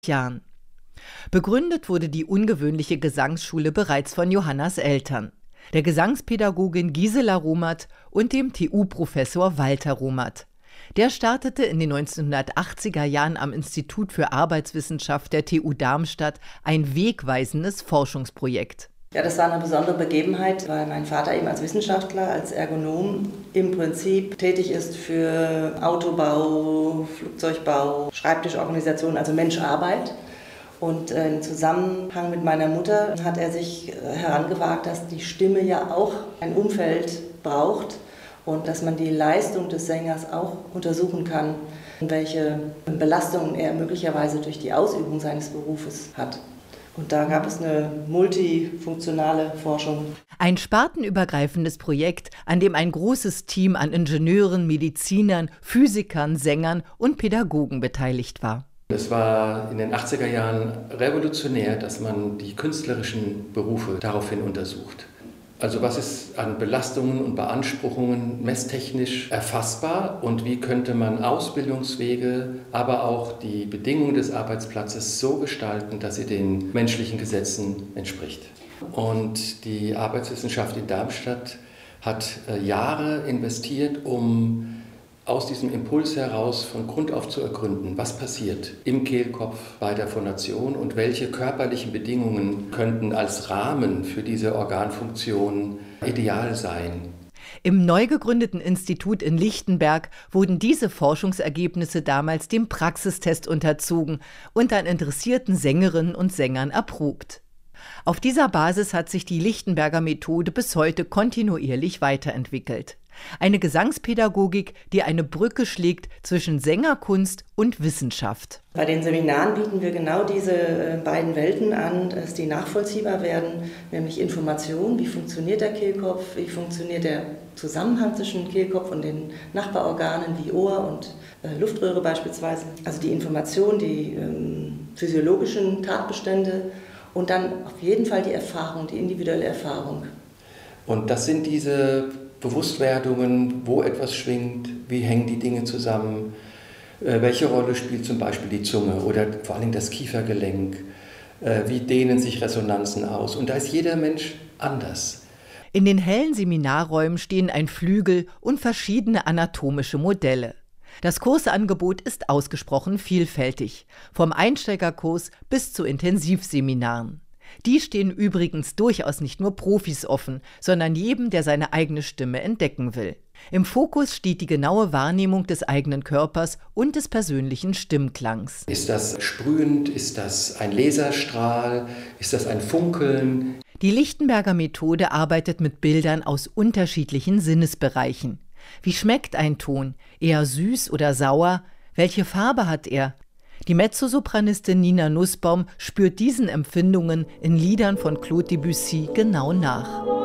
Jahren. Begründet wurde die ungewöhnliche Gesangsschule bereits von Johannas Eltern, der Gesangspädagogin Gisela Romert und dem TU-Professor Walter Romert. Der startete in den 1980er Jahren am Institut für Arbeitswissenschaft der TU Darmstadt ein wegweisendes Forschungsprojekt. Ja, das war eine besondere Begebenheit, weil mein Vater eben als Wissenschaftler, als Ergonom im Prinzip tätig ist für Autobau, Flugzeugbau, Schreibtischorganisation, also Mensch-Arbeit. Und im Zusammenhang mit meiner Mutter hat er sich herangewagt, dass die Stimme ja auch ein Umfeld braucht und dass man die Leistung des Sängers auch untersuchen kann, welche Belastungen er möglicherweise durch die Ausübung seines Berufes hat. Und da gab es eine multifunktionale Forschung. Ein spartenübergreifendes Projekt, an dem ein großes Team an Ingenieuren, Medizinern, Physikern, Sängern und Pädagogen beteiligt war. Es war in den 80er Jahren revolutionär, dass man die künstlerischen Berufe daraufhin untersucht. Also was ist an Belastungen und Beanspruchungen messtechnisch erfassbar und wie könnte man Ausbildungswege, aber auch die Bedingungen des Arbeitsplatzes so gestalten, dass sie den menschlichen Gesetzen entspricht. Und die Arbeitswissenschaft in Darmstadt hat Jahre investiert, um aus diesem Impuls heraus von Grund auf zu ergründen, was passiert im Kehlkopf bei der Phonation und welche körperlichen Bedingungen könnten als Rahmen für diese Organfunktion ideal sein. Im neu gegründeten Institut in Lichtenberg wurden diese Forschungsergebnisse damals dem Praxistest unterzogen und an interessierten Sängerinnen und Sängern erprobt. Auf dieser Basis hat sich die Lichtenberger Methode bis heute kontinuierlich weiterentwickelt. Eine Gesangspädagogik, die eine Brücke schlägt zwischen Sängerkunst und Wissenschaft. Bei den Seminaren bieten wir genau diese beiden Welten an, dass die nachvollziehbar werden, nämlich Information, wie funktioniert der Kehlkopf, wie funktioniert der Zusammenhang zwischen Kehlkopf und den Nachbarorganen wie Ohr und Luftröhre beispielsweise. Also die Information, die physiologischen Tatbestände und dann auf jeden Fall die Erfahrung, die individuelle Erfahrung. Und das sind diese Bewusstwerdungen, wo etwas schwingt, wie hängen die Dinge zusammen, welche Rolle spielt zum Beispiel die Zunge oder vor allem das Kiefergelenk, wie dehnen sich Resonanzen aus. Und da ist jeder Mensch anders. In den hellen Seminarräumen stehen ein Flügel und verschiedene anatomische Modelle. Das Kursangebot ist ausgesprochen vielfältig, vom Einsteigerkurs bis zu Intensivseminaren. Die stehen übrigens durchaus nicht nur Profis offen, sondern jedem, der seine eigene Stimme entdecken will. Im Fokus steht die genaue Wahrnehmung des eigenen Körpers und des persönlichen Stimmklangs. Ist das sprühend? Ist das ein Laserstrahl? Ist das ein Funkeln? Die Lichtenberger Methode arbeitet mit Bildern aus unterschiedlichen Sinnesbereichen. Wie schmeckt ein Ton? Eher süß oder sauer? Welche Farbe hat er? Die Mezzosopranistin Nina Nussbaum spürt diesen Empfindungen in Liedern von Claude Debussy genau nach.